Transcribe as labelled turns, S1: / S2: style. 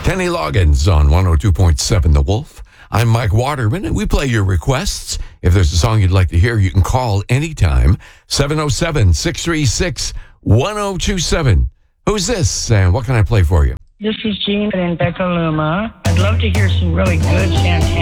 S1: Kenny Loggins on 102.7 The Wolf. I'm Mike Waterman, and we play your requests. If there's a song you'd like to hear, you can call anytime. 707-636-1027. Who's this, and what can I play for you?
S2: This is Jean in Becca Luma. I'd love to hear some really good Santana.